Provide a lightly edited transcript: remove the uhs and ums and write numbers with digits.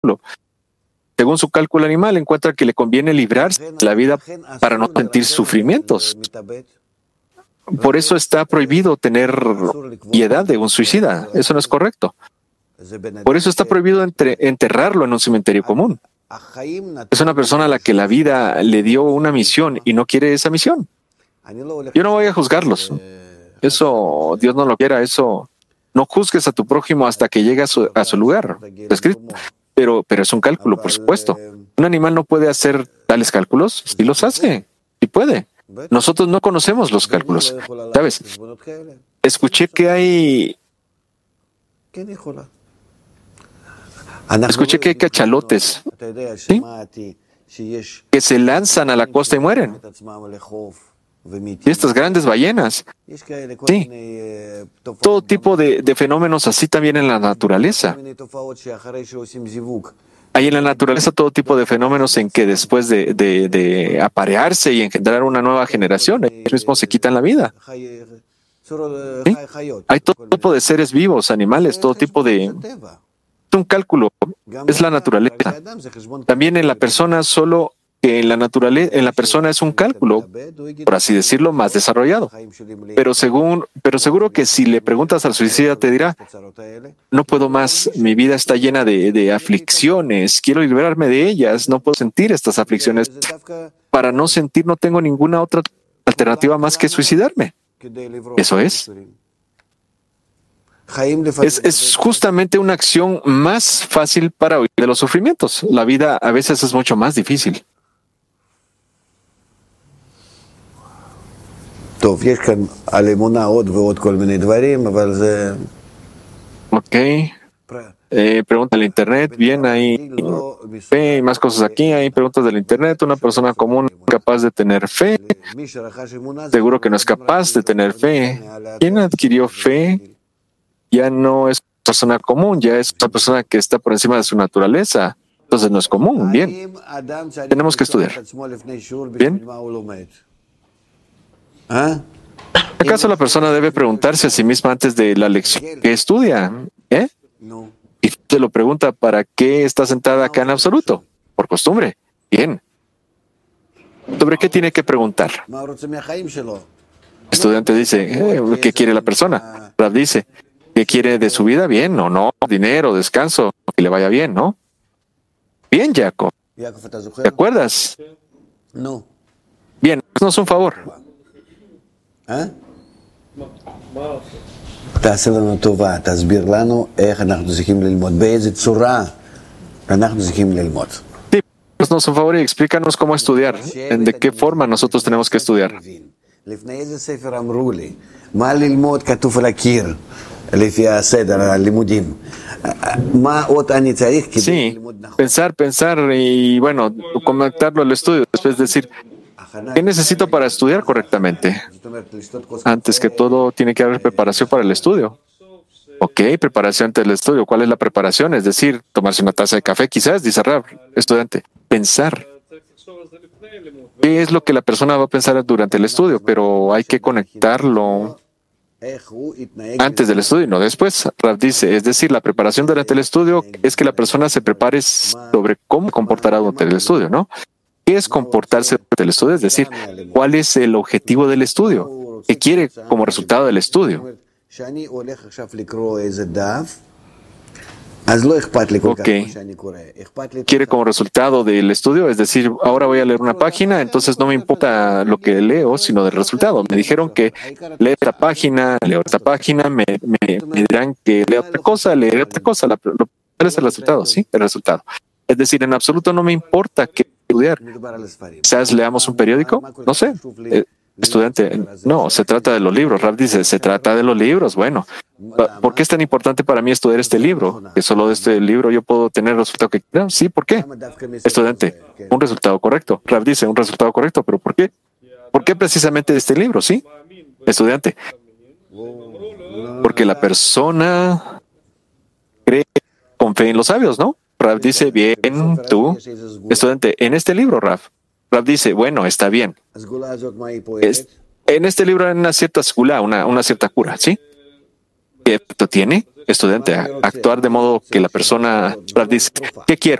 Según su cálculo animal, encuentra que le conviene librarse de la vida para no sentir sufrimientos. Por eso está prohibido tener piedad de un suicida. Eso no es correcto. Por eso está prohibido enterrarlo en un cementerio común. Es una persona a la que la vida le dio una misión y no quiere esa misión. Yo no voy a juzgarlos. Eso, Dios no lo quiera, eso. No juzgues a tu prójimo hasta que llegue a su lugar. Está escrito. Pero es un cálculo, por supuesto. Un animal no puede hacer tales cálculos. Sí los hace. Sí puede. Nosotros no conocemos los cálculos. ¿Sabes? Escuché que hay cachalotes, ¿sí?, que se lanzan a la costa y mueren. Y estas grandes ballenas. Sí. Todo tipo de fenómenos así también en la naturaleza. Hay en la naturaleza todo tipo de fenómenos en que después de aparearse y engendrar una nueva generación, ellos mismos se quitan la vida. ¿Sí? Hay todo tipo de seres vivos, animales, todo tipo de... Es un cálculo, es la naturaleza. También en la persona, solo que en la persona es un cálculo, por así decirlo, más desarrollado. Pero seguro que si le preguntas al suicida te dirá, no puedo más, mi vida está llena de aflicciones, quiero liberarme de ellas, no puedo sentir estas aflicciones. Para no sentir no tengo ninguna otra alternativa más que suicidarme. Eso es. Es justamente una acción más fácil para huir de los sufrimientos. La vida a veces es mucho más difícil. Ok. Pregunta del internet. Bien, hay fe y más cosas aquí. Hay preguntas del internet. Una persona común capaz de tener fe. Seguro que no es capaz de tener fe. ¿Quién adquirió fe? Ya no es persona común, ya es una persona que está por encima de su naturaleza. Entonces no es común. Bien. Tenemos que estudiar. Bien. ¿Acaso la persona debe preguntarse a sí misma antes de la lección que estudia? Y te lo pregunta, ¿para qué está sentada acá en absoluto? Por costumbre. Bien. ¿Sobre qué tiene que preguntar? El estudiante dice, ¿qué quiere la persona? Rav dice, ¿qué quiere de su vida? Bien o no, dinero, descanso, que le vaya bien, ¿no? Bien, Jacob. ¿Te acuerdas? No. Bien, haznos un favor. תעשה לנו טובה, תסביר לנו איך אנחנו צריכים ללמוד, באיזה צורה אנחנו צריכים ללמוד. Sí, haznos un favor y explícanos cómo estudiar, de qué forma nosotros tenemos que estudiar. לפני איזה ספר אמרו לי, מה ללמוד כתוב על הקיר, לפי הסדר, הלימודים. מה עוד אני צריך כדי ללמוד נכון? Sí, pensar y bueno, conectarlo al estudio, después decir, ¿qué necesito para estudiar correctamente? Antes que todo, tiene que haber preparación para el estudio. Ok, preparación antes del estudio. ¿Cuál es la preparación? Es decir, tomarse una taza de café, quizás, dice Rav, estudiante. Pensar. ¿Qué es lo que la persona va a pensar durante el estudio? Pero hay que conectarlo antes del estudio y no después. Rav dice, es decir, la preparación durante el estudio es que la persona se prepare sobre cómo comportará durante el estudio, ¿no? ¿Qué es comportarse durante el estudio? Es decir, ¿cuál es el objetivo del estudio? ¿Qué quiere como resultado del estudio? Ok. ¿Quiere como resultado del estudio? Es decir, ahora voy a leer una página, entonces no me importa lo que leo, sino del resultado. Me dijeron que leo esta página, me dirán que leo otra cosa, leeré otra cosa. ¿Cuál es el resultado? Sí, el resultado. Es decir, en absoluto no me importa qué estudiar. Quizás leamos un periódico, no sé. Estudiante, no, se trata de los libros. Rav dice, se trata de los libros. Bueno, ¿por qué es tan importante para mí estudiar este libro? Que solo de este libro yo puedo tener el resultado que quiero. Sí, ¿por qué? Estudiante, un resultado correcto. Rav dice, un resultado correcto, pero ¿por qué? ¿Por qué precisamente de este libro? Sí. Estudiante, porque la persona cree con fe en los sabios, ¿no? Rav dice, bien, tú, estudiante, en este libro, Rav dice, bueno, está bien. En este libro hay una cierta segula, una cierta cura, ¿sí? ¿Qué efecto tiene? Estudiante, actuar de modo que la persona dice, ¿qué quiero?